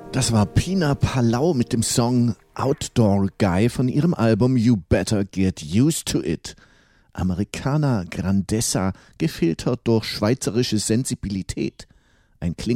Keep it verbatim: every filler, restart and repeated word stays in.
Das war Pina Palau mit dem Song Outdoor Guy von ihrem Album You Better Get Used to It. Americana Grandezza, gefiltert durch schweizerische Sensibilität. Ein Kling